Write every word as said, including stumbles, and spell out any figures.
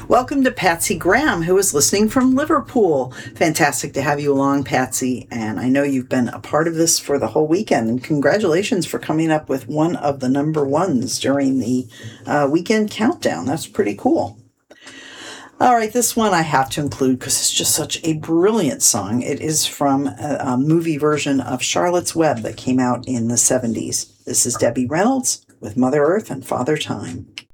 Welcome to Patsy Graham, who is listening from Liverpool. Fantastic to have you along, Patsy. And I know you've been a part of this for the whole weekend. And congratulations for coming up with one of the number ones during the uh, weekend countdown. That's pretty cool. All right, this one I have to include because it's just such a brilliant song. It is from a, a movie version of Charlotte's Web that came out in the seventies. This is Debbie Reynolds with Mother Earth and Father Time.